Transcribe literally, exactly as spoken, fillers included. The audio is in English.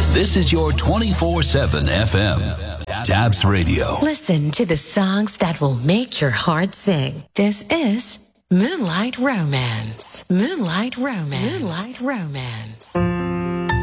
This is your twenty-four seven F M. Tabs Radio. Listen to the songs that will make your heart sing. This is Moonlight Romance. Moonlight Romance. Moonlight Romance.